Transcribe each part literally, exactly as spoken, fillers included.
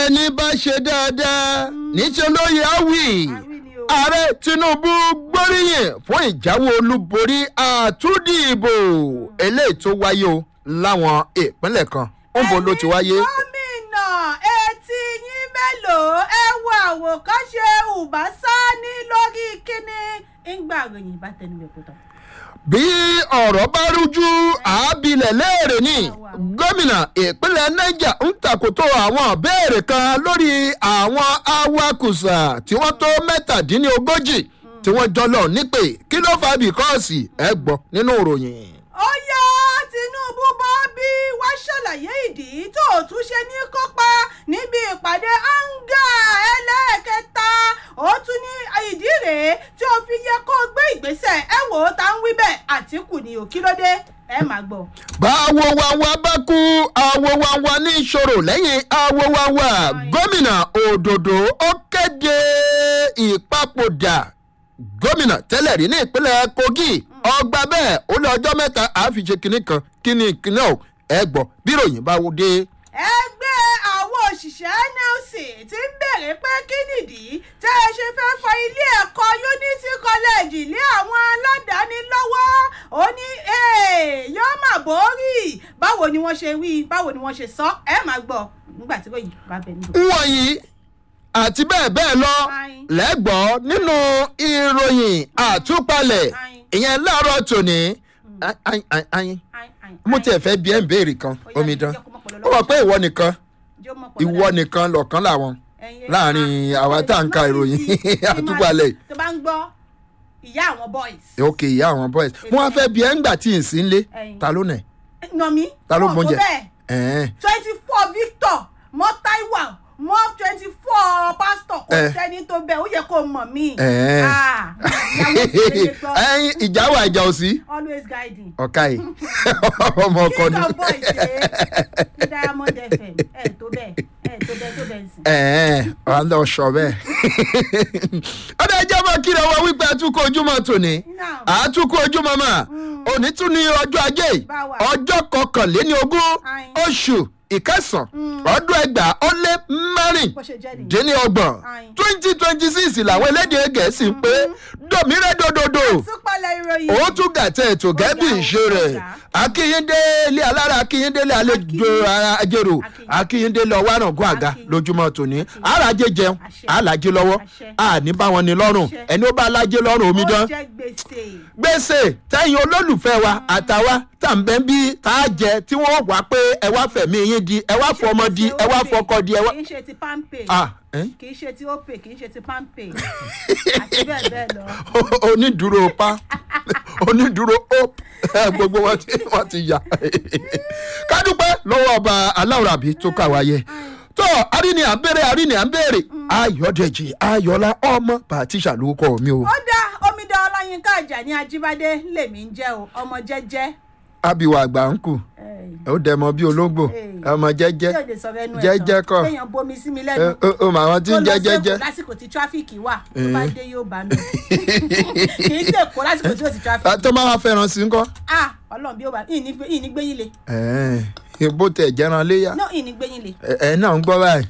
ẹni bá ṣe dáadáa níṣẹ́ ló yẹ á wí ààrẹ tinubu gbóríyìn fún ìjáwé olúborí àtúndì ìbò eléyìí tó wáyé o láwọn ìpínlẹ̀ kan ó ń bo ló ti wáyé. gómìnà etí yín mélòó ẹ wo àwòkọ́ṣe ùbásá ní lórí kíní ńgbà ròyìn bá tẹnu rẹ̀ kó tán. bí ọ̀rọ̀ bá rújú àábilẹ̀ léèrè ní gómìnà ìpínlẹ̀ niger ń tàkótó àwọn ìbéèrè kan lórí àwọn awakùsà tí wọ́n tó mẹ́tàdínlógójì tí wọ́n jọ lọ nípè kí ló fà bíkọ́ọ̀sì ẹ gbọ́ nínú ìròyìn. ó yá tinubu bọ́ bí wàá ṣàlàyé ìdí tó o tún ṣe ní kópa níbi ìpàdé anga ẹlẹ́ẹ̀kẹta ó tún ní ìdí rèé tí o fi yẹ kó o gbé ìgbésẹ̀ ẹ wò ó ta ń wí bẹ́ẹ̀ àtìkù ni ò kí ló dé ẹ máa gbọ́. báwo wa wa bá kú àwo wa wa ní ìṣòro lẹ́yìn àwo wa wa gómìnà òdòdó ó kéde ìpapòdà gómìnà tẹ́lẹ̀ rí ní ìpínlẹ̀ kogi ọgbà bẹ́ẹ̀ ó lé ọjọ́ mẹ́ta àáfiṣe kínní kan kínní kínní ọ̀ ẹ gbọ́ bí ròyìn bá dé. ẹgbẹ́ àwọn òṣìṣẹ́ nelson ti ń béèrè pé kí nìdí tẹ́ ẹ ṣe fẹ́ fọ ilé ẹ̀kọ́ unity college lé àwọn aládàáni lọ́wọ́ ó ní yóò mà borí báwo ni wọ́n ṣe wí báwo ni wọ́n ṣe sọ ẹ máa gbọ́ nígbà tí ròyìn bá bẹ̀ níbò. wọ̀nyí àti bẹ́ẹ̀ bẹ́ẹ̀ lọ lẹ́gbọ̀ọ́ nínú ìròyìn àtúpalẹ̀ ìyẹn láàárọ̀ tòní mo tiẹ̀ fẹ́ bí ẹ̀ ń béèrè kan omidan ó wọ pé ìwọ nìkan ìwọ nìkan lọ̀kan làwọn láàrin àwa tá à ń ka ìròyìn àtúpalẹ̀. tó bá ń gbọ́ ìyá àwọn boys. ok ìyá àwọn boys mo wá fẹ́ bí ẹ̀ ń gbà tí ì sí ń lé ta ló nẹ̀. nọ̀mí ta ló gbọ́njẹ. twenty four victor mọ taiwan mọ twenty four pastor kò sẹ́ni tó bẹ̀ ó yẹ kó mọ̀ mí. ẹyin ìjà wà ìjà ò sí. always guiding. ọ̀ka yìí ọmọ ọkọ ni. king of boys ṣe ní diamond fm ẹ tó bẹ́ẹ̀ ẹ tó bẹ́ẹ̀ tó bẹ́ẹ̀ sí. ẹ ẹ wà á lọ sọ bẹ́ẹ̀. ọ̀dọ̀ ẹjọ́ máa kíra wa wípé àtúkọ̀ ojúmọ́ tòní àtúkọ̀ ojúmọ́ mà òní tún ní ọjọ́ ajé ọjọ́ kọkànléní ogún oṣù ìkẹsàn ọdún ẹgbàá ó lé mẹ́rìndínlọ́gbọ̀n twenty twenty six làwọn elédè gẹ̀ẹ́sì ń pé dòmírẹ́dòdòdò ó tún gàtẹ́ ètò gẹ́bí ìṣe rẹ̀ akínyíndé ilé alára akínyíndé ilé àlejò ajérò akínyíndé lọ wárangún àga lójúmọ́ tòní àràjẹ jẹun àlàjẹ lọ́wọ́ àní bá wọn ní lọ́rùn ẹni ó bá lájẹ lọ́rùn omidan gbèsè tẹ̀yìn olólùfẹ́ wa àtàwa tá à ń bẹ́ bí tá a jẹ tí wọ́n wá pé ẹ wá fẹ̀mí yín di ẹ wá fọmọ di ẹ wá fọkọ di ẹ wá. kì í ṣe ti pampe kì í ṣe ti ope kì í ṣe ti pampe àti bẹ́ẹ̀ bẹ́ẹ̀ lọ. onídùúró pa onídùúró hope gbogbo wọn ti yà. kádùpẹ́ lọ́wọ́ ọba aláwòrábí tó kà wáyé tó aríni à ń béèrè aríni à ń béèrè ayọ̀dẹ̀jì ayọ̀lá ọmọ bàtíṣà ló kọ́ mi o. ó dá omidan ọláyínká àjàní ajíbádé lèmi ń jẹ́ o ọmọ jẹ́jẹ́. abiwa àgbà ń kù ó dẹ̀ mọ́ bí olóńgbò ọmọ jẹ́jẹ́ jẹ́jẹ́ kọ́ kéèyàn bomi sí mi lẹ́nu ó mà wọ́n ti ń jẹ́ jẹ́jẹ́ lásìkò tí tráfíìkì wà tó bá dé yóò bá mi kì í ṣe kó lásìkò tí ó ti tráfíìkì. tó máa wá fẹ́ràn sí ńkọ́. ah ọlọ́run bí ó bá ìní gbẹ́yìn le. bó tẹ̀ jẹ́ran léyà. no ìní gbẹ́yìn le. ẹ náà ń gbọ́ báyìí.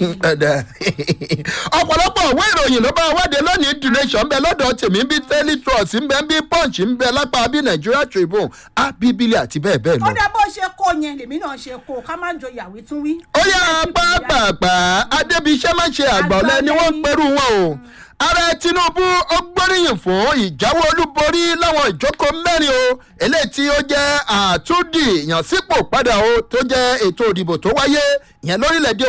ọ̀pọ̀lọpọ̀ òwe ìròyìn ló bá wáde lónìí The Nation ń bẹ lọ́dọ̀ tèmi ń bí Daily Trust ń bẹ ń bí Punch ń bẹ lápá bí Nigeria Tribune Abibili àti bẹ́ẹ̀ bẹ́ẹ̀ lọ. ó dá bó ṣe kó yẹn lèmi náà ṣe kó ká má jọ ìyàwó tún wí. ó yà pàápàá Adébíṣẹ́ má ṣe àgbọ̀lẹ́ ni wọ́n pẹ̀rù wọn o. ààrẹ Tinubu ó gbóríyìn fún ìjáwé olúborí láwọn ìjókòó mẹ́rin o eléyìí tí ó jẹ́ àtúndì ìyànsípò padà o tó jẹ́ ètò ìdìbò tó wáyé ìyẹn lórílẹ̀‐èdè